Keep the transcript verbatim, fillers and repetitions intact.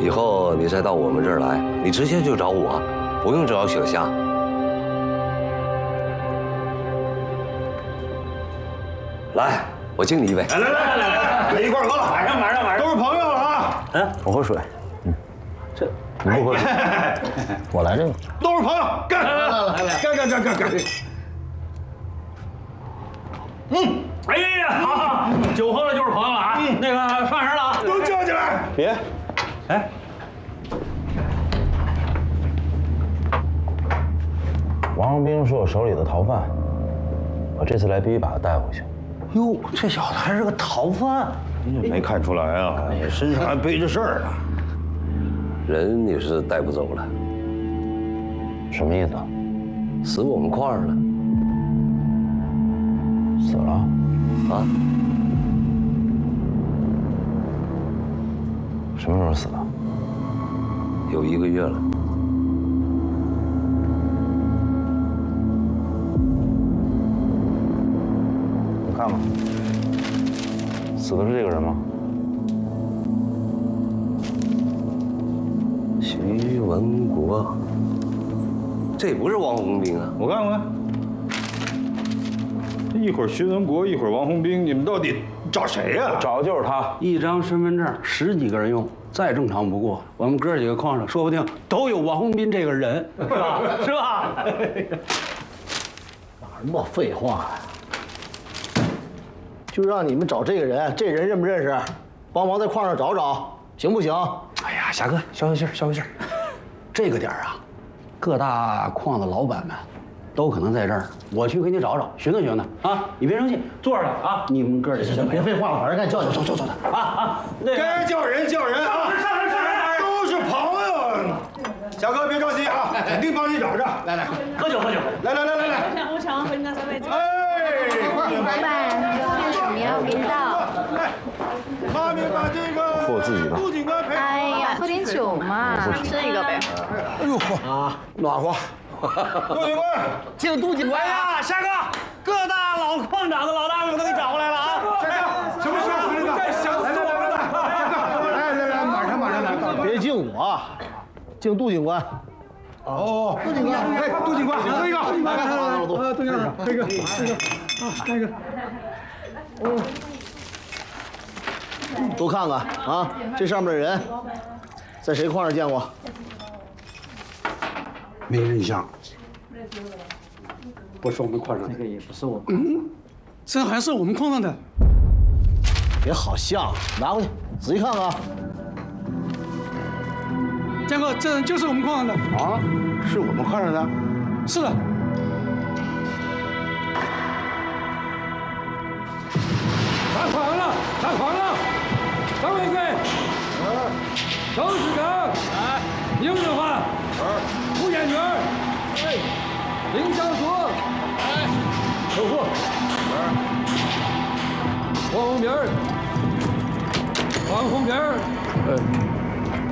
以后你再到我们这儿来，你直接就找我，不用找小夏。来，我敬你一杯。 来来来来来来，一块喝了。马上马上马上，都是朋友了啊！ 嗯，我喝水。嗯，这你不喝水，我来这个。 都是朋友，干！来来来来，干干干干干！嗯， 哎呀，好好，酒喝了就是朋友了啊！那个上人了啊， 都叫起来！ 别， 哎， 王洪兵是我手里的逃犯，我这次来必须把他带回去。 哟，这小子还是个逃犯， 你怎么没看出来啊？你身上还背着事儿呢。 人你是带不走了， 什么意思啊？ 死我们块儿了。 死了？ 啊？ 什么时候死的？ 有一个月了。 你看看，死的是这个人吗？ 徐文国，这不是王洪兵啊！ 我看看，一会儿徐文国，一会儿王洪兵，你们到底找谁呀？ 找的就是他。 一张身份证十几个人用，再正常不过。我们哥几个矿上说不定都有王洪斌这个人，是吧？是吧？ 哪儿那么废话呀？就让你们找这个人，这人认不认识？帮忙在矿上找找，行不行？ 哎呀，霞哥，消消气儿，消消气儿。这个点儿啊，各大矿的老板们都可能在这儿，我去给你找找，寻思寻思啊！你别生气，坐着了啊！你们哥几个别废话了，把人该叫叫走走走走啊啊！那该叫人叫人啊！ 上人上人， 都是朋友。小哥别着急啊，肯定帮你找着。来来， 喝酒喝酒。 来来来来来。 我想我想和你那三位。 哎， 老板，要什么呀？我给你倒。 妈咪把这个我自己的杜警官陪。 哎呀，喝点酒嘛，吃一个呗。 哎呦嚯啊，暖和。 杜警官， 敬杜警官呀，夏哥，各大老矿长的老大哥都给找过来了啊！ 什么事儿？该想死我们了！来来来，马上马上来。 别敬我，敬杜警官。 哦，杜警官，哎，杜警官，喝一个，来来来来，呃，杜警官，这个这个啊，那个，哦， 多看看啊，这上面的人，在谁矿上见过？ 没印象，不是我们矿上的，这个也不是我。嗯， 这还是我们矿上的。 别好像，拿回去仔细看看。 建哥，这人就是我们矿上的。 啊，是我们矿上的。 是的。 打垮了，打垮了！张伟贵，周世刚，哎，宁日焕，胡建军，哎，林小锁，哎，守护，王红兵，王红兵，哎。